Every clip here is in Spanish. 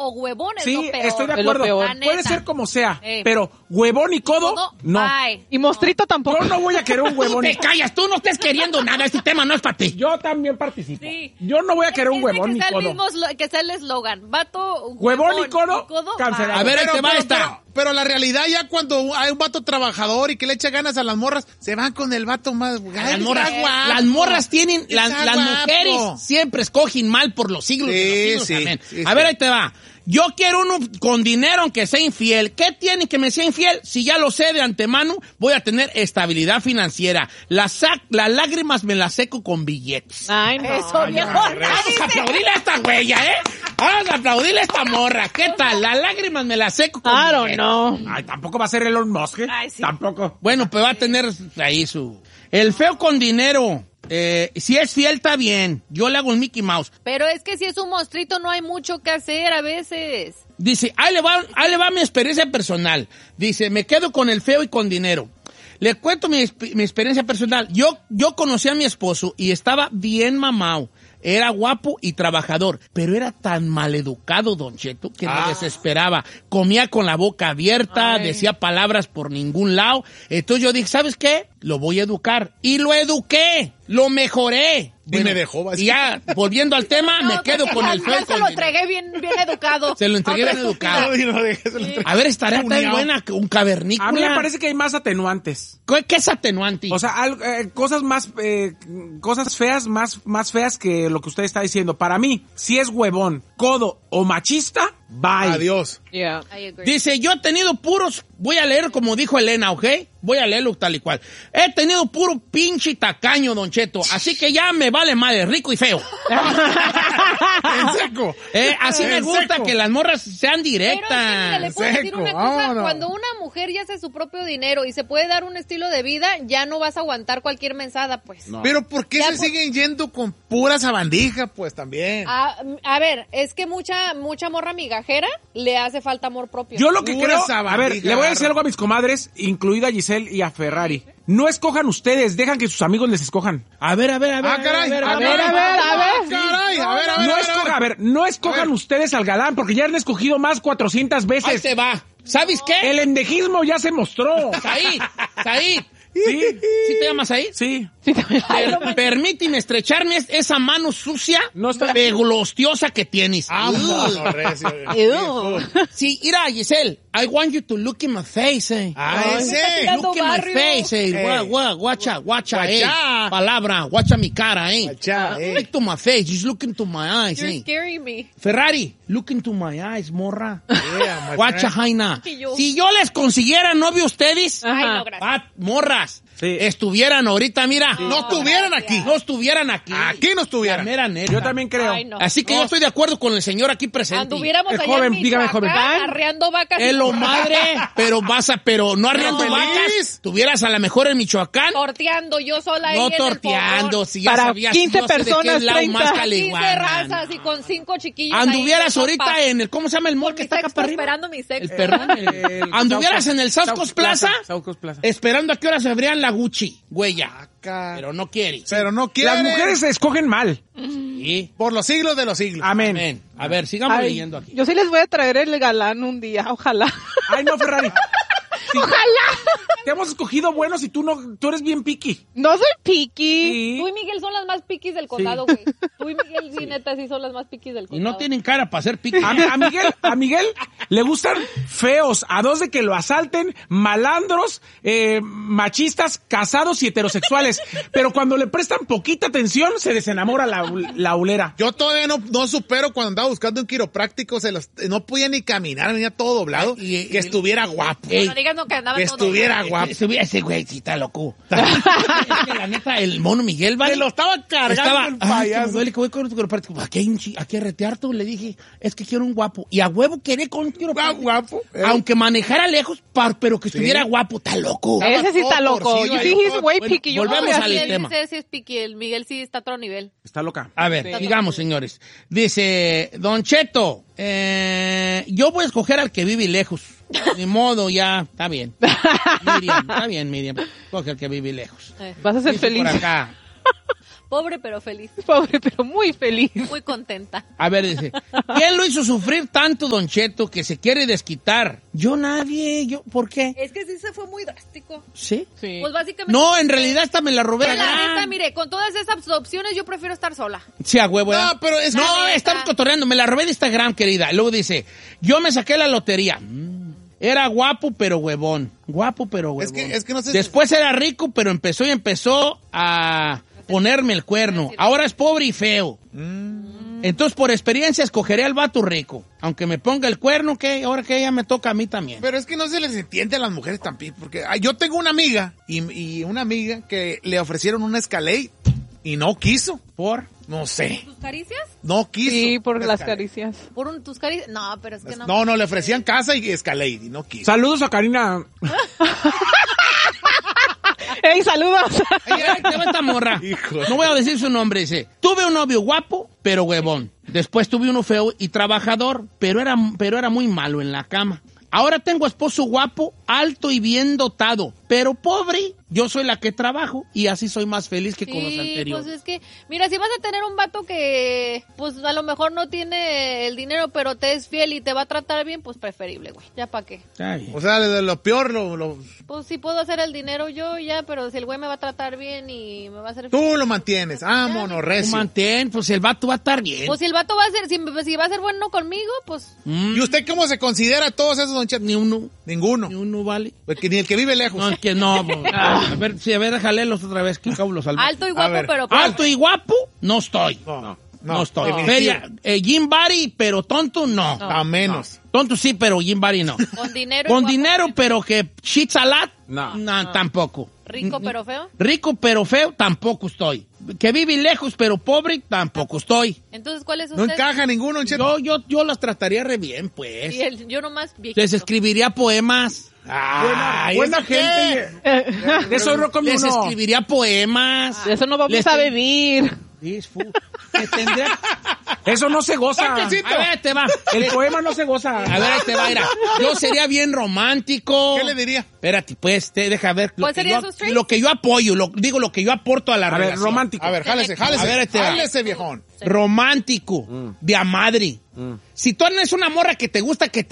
o huevón es Sí, lo peor. estoy de acuerdo. Puede ser como sea, pero huevón y codo, no. Ay, Y mostrito tampoco. Yo no voy a querer un huevón. Te callas, tú no estés queriendo nada, este tema no es para ti. Yo también participo. Sí. Yo no voy a querer un Ese huevón que ni sea el codo. mismo que sea el eslogan. Vato, Huevón y codo, cancelado. A ver, ahí Pero, te va pero, esta. pero la realidad ya cuando hay un vato trabajador y que le echa ganas a las morras, se van con el vato más... Las morras tienen, las mujeres siempre escogen mal por los siglos de los siglos, Sí, amén. sí, A ver, ahí te va. Yo quiero uno con dinero aunque sea infiel. ¿Qué tiene que me sea infiel? Si ya lo sé de antemano, voy a tener estabilidad financiera. Las lágrimas me las seco con billetes. Ay, no. Eso, viejo. Vamos a aplaudirle a esta güeya, ¿eh? Vamos a aplaudirle a esta morra. ¿Qué tal? Las lágrimas me las seco con billetes. no. Ay, tampoco va a ser Elon Musk, ¿eh? Ay, sí. Tampoco. Bueno, pues va a tener ahí su... El feo con dinero. Si es fiel, está bien. Yo le hago el Mickey Mouse. Pero es que si es un monstruito no hay mucho que hacer a veces. Dice, ahí le va mi experiencia personal. Dice, me quedo con el feo y con dinero. Le cuento mi experiencia personal. Yo conocí a mi esposo y estaba bien mamado. Era guapo y trabajador, pero era tan maleducado, Don Cheto, que me desesperaba. Comía con la boca abierta, decía palabras por ningún lado. Entonces yo dije, ¿sabes qué? Lo voy a educar. Y lo eduqué, lo mejoré. Y me dejó vacío. Y ya, volviendo al tema, me quedo con el feo. Ya se lo entregué bien educado. Se lo entregué bien educado. A ver, estará tan buena un cavernícola. A mí me parece que hay más atenuantes. ¿Qué es atenuante? O sea, cosas más, cosas feas, más feas que lo que usted está diciendo. Para mí, si es huevón, codo o machista, bye. Adiós. Yeah. I agree. Dice, yo he tenido puros, voy a leer como dijo Elena, ¿ok? Voy a leerlo tal y cual. He tenido puro pinche tacaño, Don Cheto, así que ya me vale madre, rico y feo. En seco. Así me gusta seco. que las morras sean Pero es que, mira, directas. le puedo decir Seco, una cosa, vámonos. cuando una mujer ya hace su propio dinero y se puede dar un estilo de vida, ya no vas a aguantar cualquier mensada, pues. No. Pero ¿por qué Ya, se pues- siguen yendo con pura sabandija? Pues también. A ver, es que mucha morra migajera le hace falta amor propio. Yo lo que Pura creo, a sabandija, ver, le voy a decir garra. algo a mis comadres, incluida a Giselle y a Ferrari. No escojan ustedes, dejan que sus amigos les escojan. A ver. Ah, caray. A ver. Caray, a ver. No escojan A ver. ustedes al galán, porque ya han escogido más 400 Ahí veces. te va. ¿Sabes qué? El endejismo ya se mostró. Said. Sí, ¿Sí te llamas ahí? sí. Permíteme estrecharme esa mano sucia, No está- peglostiosa que tienes. Vámonos, recio. Ew. Sí, mira, Giselle, I want you to look in my face, ese. tirando Look in my barrio. face, guacha, Guachá. palabra, guacha mi cara, Guachá, Look to my face, just look into my eyes, You're scaring me. Ferrari, look into my eyes, morra. Yeah, my Guacha, friend. Jaina. Y yo. Si yo les consiguiera novio a ustedes, Ay, no, gracias. morras, Sí. estuvieran ahorita, mira. No estuvieran aquí. No estuvieran aquí. Aquí no estuvieran. La mera neta. Yo también creo. Ay, no. Así que yo estoy de acuerdo con el señor aquí presente. Anduviéramos Es allá joven, en dígame, Michoacán, joven. arreando vacas. Es lo madre, pero no arriando Pero feliz. vacas. Tuvieras a lo mejor en Michoacán. Torteando yo sola ahí No en el torteando, fogón. si ya Para sabías 15 no sé de qué personas, lado 30. más 15 caliguana. razas y con 5 chiquillos. Anduvieras ahí, ahorita en el, ¿cómo se llama el mall con que mi está acá sexto, para arriba? esperando mi sexo. El perrón. Anduvieras en el South Coast Plaza, South Coast Plaza. esperando a qué hora se abrían la Gucci, güey. Acá. Pero no quiere. Pero no quieren. Las mujeres se escogen mal. Sí. Por los siglos de los siglos. Amén. Amén. A ver, sigamos Ay, leyendo aquí. yo sí les voy a traer el galán un día, ojalá. Ay, no, Ferrari. Sí. ¡Ojalá! Te hemos escogido buenos y tú eres bien picky. No soy picky. Sí. Tú y Miguel son las más piquis del condado, güey. Tú y Miguel, sí, neta, sí son las más piquis del Y condado. no tienen cara para ser piqui. A Miguel le gustan feos, a dos de que lo asalten, malandros, machistas, casados y heterosexuales. Pero cuando le prestan poquita atención, se desenamora la ulera. Yo todavía no supero cuando andaba buscando un quiropráctico, no podía ni caminar, venía todo doblado, Y- que estuviera guapo. Ey, No digas no, que andaba Que todo. estuviera guapo. Ese güey sí está loco. Es que la neta, el mono Miguel, ¿vale? Me lo estaba cargando el que me payaso. duele que voy con un quiropráctico. Aquí a retear tú, le dije, es que quiero un guapo. Y a huevo quería con un quiropráctico. Guapo. Aunque manejara lejos, pero que estuviera guapo, está loco. Ese sí está todo loco. torcido You ahí, think he's todo- way Bueno, picky. Yo no volvemos voy a al hacer- tema. Ese sí es piqui, el Miguel sí está a otro nivel. Está loca. A ver, digamos, señores. Dice, Don Cheto, yo voy a escoger al que vive lejos. Ni modo, ya, está bien. Miriam, está bien, Miriam. Escoge al que vive lejos. Vas a ser Dice feliz. por acá. Pobre pero feliz. Pobre, pero muy feliz. Muy contenta. A ver, dice, ¿quién lo hizo sufrir tanto, Don Cheto, que se quiere desquitar? Yo nadie, ¿por qué? Es que sí se fue muy drástico. ¿Sí? Sí. Pues básicamente... No, en realidad esta me la robé. Pero la gran. neta, mire, con todas esas opciones yo prefiero estar sola. Sí, a huevo. No, ¿verdad? pero es- No, La neta. están cotorreando, me la robé de Instagram, querida. Luego dice, yo me saqué la lotería. Era guapo, pero huevón. Guapo, pero huevón. Es que no sé- Después era rico, pero empezó a ponerme el cuerno. Ahora es pobre y feo. Entonces, por experiencia, escogeré al vato rico. Aunque me ponga el cuerno, ¿qué? Ahora que ya me toca a mí también. Pero es que no se les entiende a las mujeres también, porque yo tengo una amiga y una amiga que le ofrecieron una Escalade y no quiso. ¿Por? No sé, ¿Tus caricias? no quiso. Sí, por las Escalade. caricias. ¿Tus caricias? No, pero es que no. No, le ofrecían casa y Escalade y no quiso. Saludos a Karina. ¡Ey, saludos! Ay, ay, te va esta morra. Hijo. No voy a decir su nombre, dice. Tuve un novio guapo, pero huevón. Después tuve uno feo y trabajador, pero era muy malo en la cama. Ahora tengo esposo guapo, alto y bien dotado, pero pobre. Yo soy la que trabajo y así soy más feliz que con los Sí, anteriores. pues es que, mira, si vas a tener un vato que, pues a lo mejor no tiene el dinero, pero te es fiel y te va a tratar bien, pues preferible, güey. ¿Ya para qué? Está bien. O sea, lo peor, Pues sí puedo hacer el dinero yo ya, pero si el güey me va a tratar bien y me va a hacer... tú lo mantienes. Vámonos, Tú recio. mantén, pues el vato va a estar bien. Pues si el vato va a ser, si va a ser bueno conmigo, pues... Mm, ¿Y usted cómo se considera todos esos, don Cheto? Ni uno, Ninguno. vale. Porque ni el que vive lejos. No, es que no. Pues, a ver, déjale los otra vez, que acabo los salvé. Alto y A guapo, ver, pero... Alto y guapo, no estoy. No estoy. definitivo. Feria, Jim Barry, pero tonto, no. A menos. Tonto sí, pero Jim Barry no. Con dinero. y Con guapo, dinero, pero que shit salad, No. tampoco. Rico pero feo. Rico pero feo, tampoco estoy. Que vive lejos pero pobre, tampoco estoy. Entonces, ¿cuál es No usted? encaja ninguno, don Cheto. Yo las trataría re bien, pues. Y yo nomás viejito. Les escribiría poemas. Buena ¿eso qué? gente. De eso no Les uno. escribiría poemas. De eso no vamos Les a ten- venir. Me tendría- Eso no se goza. Sáquecito. A ver, ahí te va. El poema no se goza. A ver, ahí te va, mira. Yo sería bien romántico. ¿Qué le diría? Espérate, pues, deja ver. ¿Cuál sería su straight? Lo que yo apoyo, lo que yo aporto a la A ver, relación. romántico. A ver, jálese. A ver, ahí te va. Jálese, viejón. Romántico, de a madre. Si tú eres una morra que te gusta que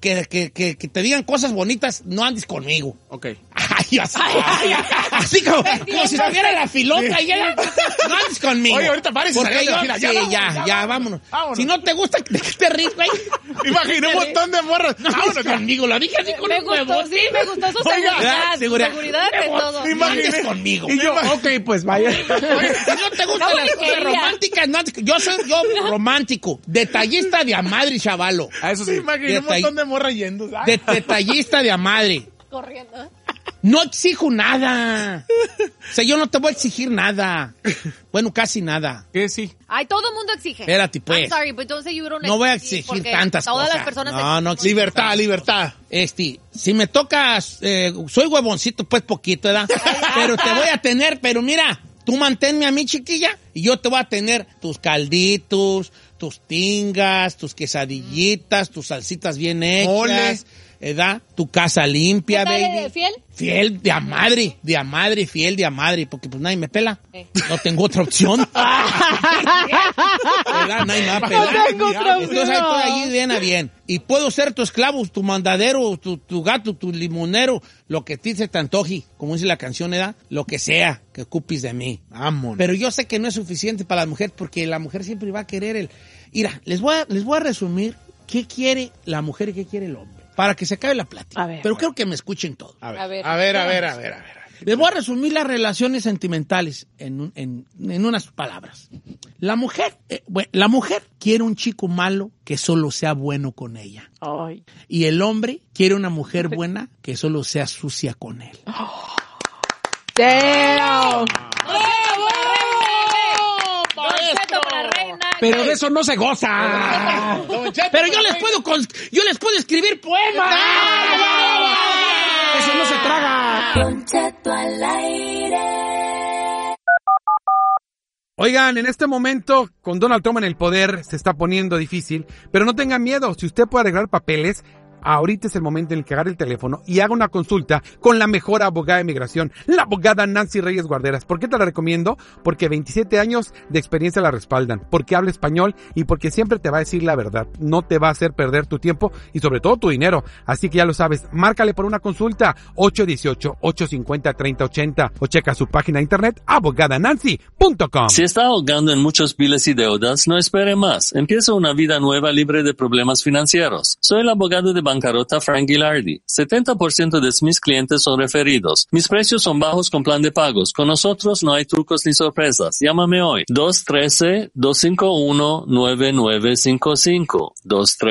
te digan cosas bonitas, no andes conmigo. Ok. Ay, así como si estuviera la filota y ella, no andes conmigo. Oye, ahorita párese, Porque salga de la yo, fila. Ya sí, vámonos, ya, vámonos. vámonos. Si no te gusta, ¿de qué te ríes, güey? Imaginé un montón de morras. No andes conmigo, lo dije así con Me un gustó, huevón. sí, me gustó su Oiga, seguridad. Seguridad de todo. No andes conmigo. Y yo, ok, pues vaya. Si no te gustan las cosas románticas, no andes. Yo soy romántico, detallista de a madre, chavalo. A eso sí. Imaginé un montón de morras yendo. Ay, Detallista de a madre. Corriendo. No exijo nada. O sea, yo no te voy a exigir nada. Bueno, casi nada. ¿Qué sí? Ay, todo mundo exige. Espérate, pues. I'm sorry, but don't say you don't No voy a exige, exigir porque tantas todas cosas. las personas No exigen. libertad, libertad. Si me tocas, soy huevoncito, pues poquito, ¿verdad? Pero te voy a tener, pero mira, tú manténme a mí, chiquilla, y yo te voy a tener tus calditos, tus tingas, tus quesadillitas, tus salsitas bien hechas, Mole. ¿verdad? Tu casa limpia, ¿Qué tal, baby. fiel? Fiel de a madre, fiel de a madre, porque pues nadie me pela. No tengo otra opción. ¿Verdad? Nadie me va a pelar. No tengo otra opción. Entonces ahí estoy allí bien a bien. Y puedo ser tu esclavo, tu mandadero, tu gato, tu limonero, lo que a ti se te antoje, como dice la canción, ¿verdad? Lo que sea que ocupes de mí. Vámonos. Pero yo sé que no es suficiente para la mujer, porque la mujer siempre va a querer el... Mira, les voy a resumir qué quiere la mujer y qué quiere el hombre, para que se acabe la plática. A ver. Pero creo que me escuchen todo. A A ver. ver. Les voy a resumir las relaciones sentimentales en unas palabras. La mujer quiere un chico malo que solo sea bueno con ella. Ay. Y el hombre quiere una mujer buena que solo sea sucia con él. Damn. Respeto para la reina. Pero de eso no se goza. Don Cheto, Pero yo les puedo escribir poemas. Eso no se traga. Don Cheto al aire. Oigan, en este momento, con Donald Trump en el poder, se está poniendo difícil, pero no tengan miedo. Si usted puede arreglar papeles, ahorita es el momento en el que agarre el teléfono y haga una consulta con la mejor abogada de migración, la abogada Nancy Reyes Guarderas. ¿Por qué te la recomiendo? Porque 27 años de experiencia la respaldan, porque habla español y porque siempre te va a decir la verdad. No te va a hacer perder tu tiempo y sobre todo tu dinero. Así que ya lo sabes, márcale por una consulta 818-850-3080 o checa su página de internet abogadanancy.com. Si está ahogando en muchos biles y deudas, no espere más. Empieza una vida nueva libre de problemas financieros. Soy el abogado de bancarrota Frank Gilardi. 70% de mis clientes son referidos. Mis precios son bajos con plan de pagos. Con nosotros no hay trucos ni sorpresas. Llámame hoy. 213-251-9955.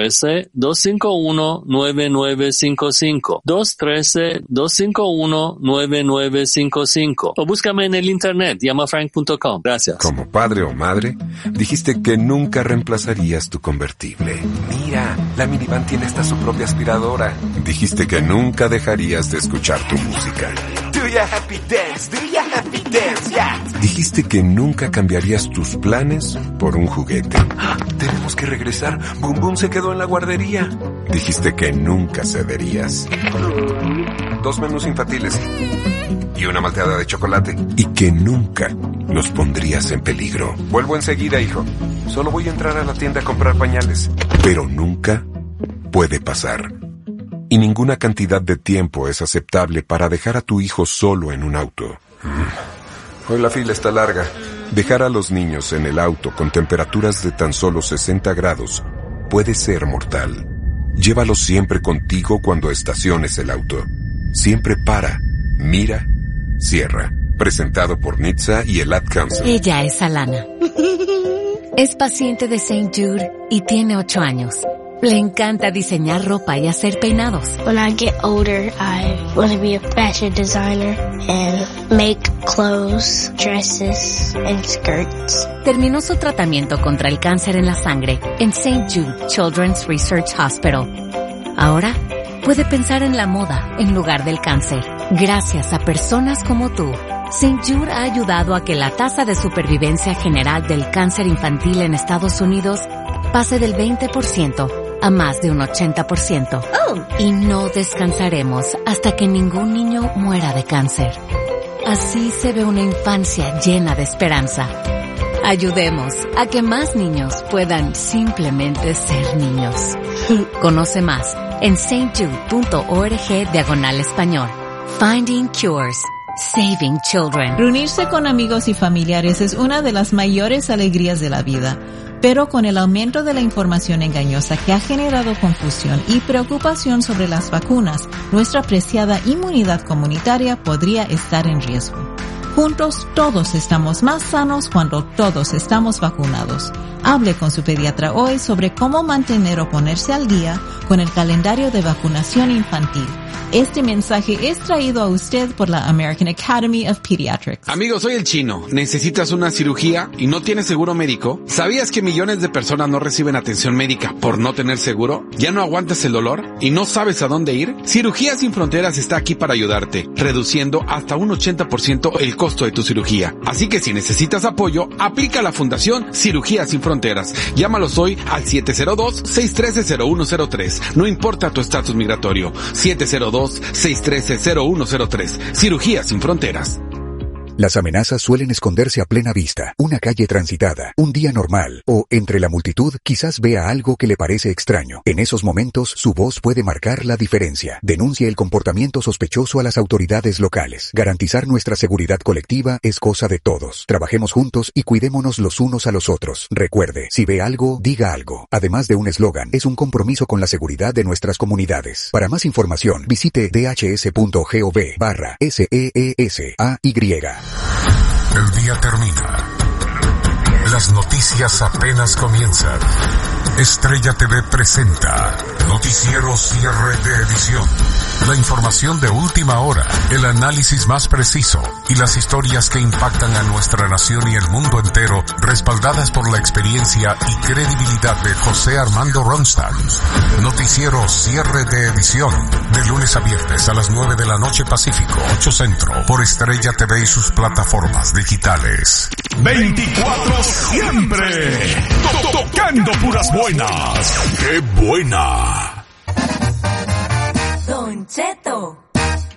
213-251-9955. 213-251-9955. O búscame en el internet. Llama frank.com. Gracias. Como padre o madre, dijiste que nunca reemplazarías tu convertible. Mira, la minivan tiene hasta su propia aspiradora. Dijiste que nunca dejarías de escuchar tu música. Do ya happy dance, yeah. Dijiste que nunca cambiarías tus planes por un juguete. ¡Ah! Tenemos que regresar. Boom Boom se quedó en la guardería. Dijiste que nunca cederías. 2 menús infantiles y una malteada de chocolate. Y que nunca los pondrías en peligro. Vuelvo enseguida, hijo. Solo voy a entrar a la tienda a comprar pañales. Pero nunca puede pasar. Y ninguna cantidad de tiempo es aceptable para dejar a tu hijo solo en un auto. Hoy la fila está larga. Dejar a los niños en el auto con temperaturas de tan solo 60 grados puede ser mortal. Llévalos siempre contigo cuando estaciones el auto. Siempre para, mira, cierra. Presentado por NHTSA y el Ad Council. Ella es Alana. Es paciente de St. Jude y tiene 8 años. Le encanta diseñar ropa y hacer peinados. When I get older, I want to be a fashion designer and make clothes, dresses, and skirts. Terminó su tratamiento contra el cáncer en la sangre en St. Jude Children's Research Hospital. Ahora puede pensar en la moda en lugar del cáncer. Gracias a personas como tú, St. Jude ha ayudado a que la tasa de supervivencia general del cáncer infantil en Estados Unidos pase del 20% a más de un 80%. Y no descansaremos hasta que ningún niño muera de cáncer. Así se ve una infancia llena de esperanza. Ayudemos a que más niños puedan simplemente ser niños. Conoce más en stjude.org/español. Finding Cures. Saving Children. Reunirse con amigos y familiares es una de las mayores alegrías de la vida. Pero con el aumento de la información engañosa que ha generado confusión y preocupación sobre las vacunas, nuestra preciada inmunidad comunitaria podría estar en riesgo. Juntos todos estamos más sanos cuando todos estamos vacunados. Hable con su pediatra hoy sobre cómo mantener o ponerse al día con el calendario de vacunación infantil. Este mensaje es traído a usted por la American Academy of Pediatrics. Amigo, soy el Chino. ¿Necesitas una cirugía y no tienes seguro médico? ¿Sabías que millones de personas no reciben atención médica por no tener seguro? ¿Ya no aguantas el dolor y no sabes a dónde ir? Cirugías Sin Fronteras está aquí para ayudarte, reduciendo hasta un 80% el costo de tu cirugía. Así que si necesitas apoyo, aplica a la Fundación Cirugías Sin Fronteras. Llámalos hoy al 702-613-0103. No importa tu estatus migratorio. 702-613-0103. Cirugías Sin Fronteras. Las amenazas suelen esconderse a plena vista, una calle transitada, un día normal, o entre la multitud quizás vea algo que le parece extraño. En esos momentos, su voz puede marcar la diferencia. Denuncie el comportamiento sospechoso a las autoridades locales. Garantizar nuestra seguridad colectiva es cosa de todos. Trabajemos juntos y cuidémonos los unos a los otros. Recuerde, si ve algo, diga algo. Además de un eslogan, es un compromiso con la seguridad de nuestras comunidades. Para más información, visite dhs.gov/SEESAY. El día termina. Las noticias apenas comienzan. Estrella TV presenta Noticiero Cierre de Edición. La información de última hora, el análisis más preciso y las historias que impactan a nuestra nación y el mundo entero, respaldadas por la experiencia y credibilidad de José Armando Ronstadt. Noticiero Cierre de Edición, de lunes a viernes a las 9 de la noche Pacífico, 8 Centro, por Estrella TV y sus plataformas digitales. 24 siempre, tocando puras buenas. ¡Qué buena! Cheto.